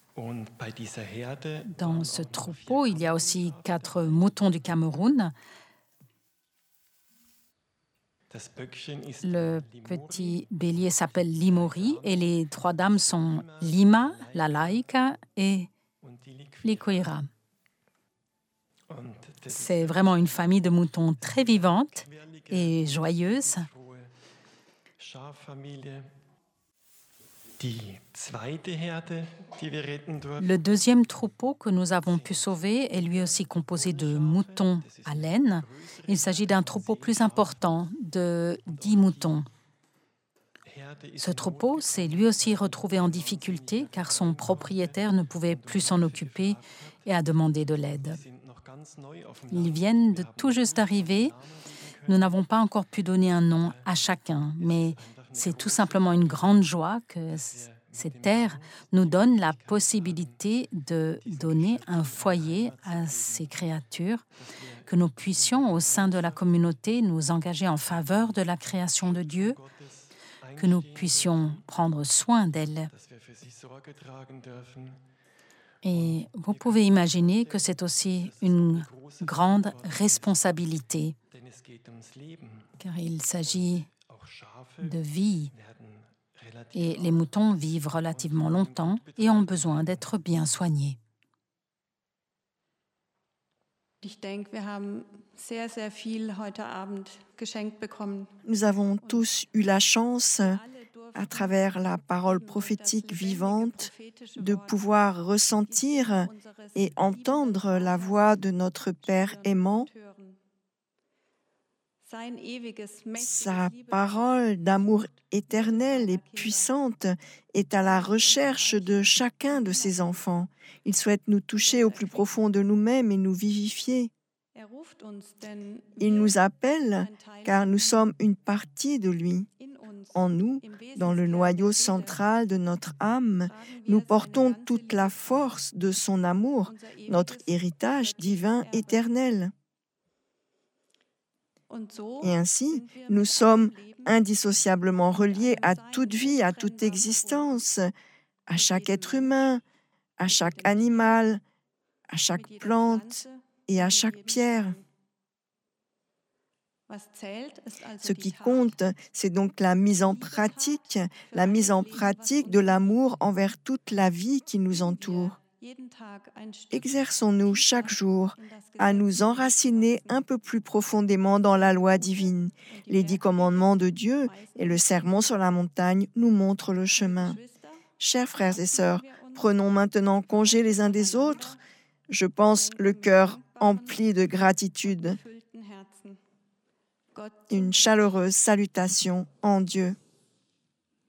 Dans ce troupeau, il y a aussi 4 moutons du Cameroun. Le petit bélier s'appelle Limori et les 3 dames sont Lima, la Laïka et Likoira. C'est vraiment une famille de moutons très vivante et joyeuse. Le deuxième troupeau que nous avons pu sauver est lui aussi composé de moutons à laine. Il s'agit d'un troupeau plus important, de 10 moutons. Ce troupeau s'est lui aussi retrouvé en difficulté car son propriétaire ne pouvait plus s'en occuper et a demandé de l'aide. Ils viennent de tout juste d'arriver. Nous n'avons pas encore pu donner un nom à chacun, mais c'est tout simplement une grande joie que ces terres nous donnent la possibilité de donner un foyer à ces créatures, que nous puissions, au sein de la communauté, nous engager en faveur de la création de Dieu, que nous puissions prendre soin d'elles. Et vous pouvez imaginer que c'est aussi une grande responsabilité, car il s'agit de vie. Et les moutons vivent relativement longtemps et ont besoin d'être bien soignés. Nous avons tous eu la chance, à travers la parole prophétique vivante, de pouvoir ressentir et entendre la voix de notre Père aimant. Sa parole d'amour éternel et puissante est à la recherche de chacun de ses enfants. Il souhaite nous toucher au plus profond de nous-mêmes et nous vivifier. Il nous appelle car nous sommes une partie de lui. En nous, dans le noyau central de notre âme, nous portons toute la force de son amour, notre héritage divin éternel. Et ainsi, nous sommes indissociablement reliés à toute vie, à toute existence, à chaque être humain, à chaque animal, à chaque plante et à chaque pierre. Ce qui compte, c'est donc la mise en pratique de l'amour envers toute la vie qui nous entoure. Exerçons-nous chaque jour à nous enraciner un peu plus profondément dans la loi divine. Les 10 commandements de Dieu et le sermon sur la montagne nous montrent le chemin. Chers frères et sœurs, prenons maintenant congé les uns des autres. Je pense le cœur empli de gratitude. Une chaleureuse salutation en Dieu.